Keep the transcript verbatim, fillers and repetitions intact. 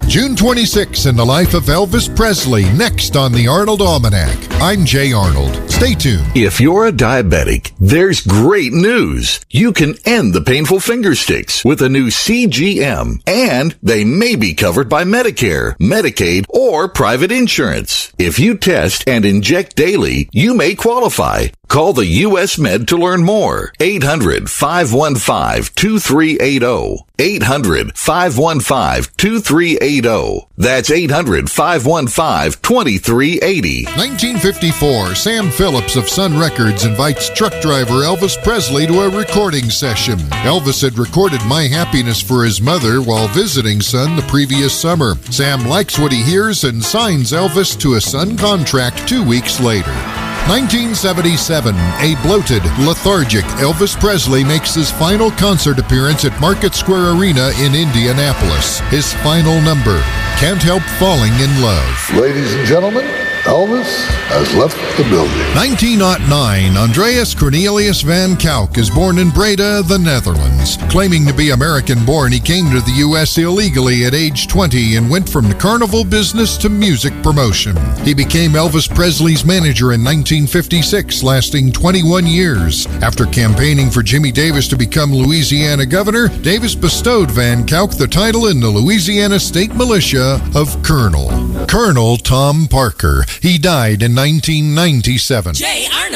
June twenty-sixth in the life of Elvis Presley, next on the Arnold Almanac. I'm Jay Arnold. Stay tuned. If you're a diabetic, there's great news. You can end the painful finger sticks with a new C G M, and they may be covered by Medicare, Medicaid, or private insurance. If you test and inject daily, you may qualify. Call the U S Med to learn more. eight hundred, five one five, two three eight zero. eight hundred, five one five, two three eight zero. That's eight hundred, five one five, two three eight zero. nineteen fifty-four, Sam Phillips of Sun Records invites truck driver Elvis Presley to a recording session. Elvis had recorded My Happiness for his mother while visiting Sun the previous summer. Sam likes what he hears and signs Elvis to a Sun contract two weeks later. nineteen seventy-seven, a bloated, lethargic Elvis Presley makes his final concert appearance at Market Square Arena in Indianapolis. His final number, Can't Help Falling in Love. Ladies and gentlemen, Elvis has left the building. nineteen oh nine, Andreas Cornelius van Kalk is born in Breda, the Netherlands. Claiming to be American-born, he came to the U S illegally at age twenty and went from the carnival business to music promotion. He became Elvis Presley's manager in nineteen fifty-six, lasting twenty-one years. After campaigning for Jimmy Davis to become Louisiana governor, Davis bestowed Van Kalk the title in the Louisiana State Militia of Colonel. Colonel Tom Parker. He died in nineteen ninety-seven. Jay Arnold.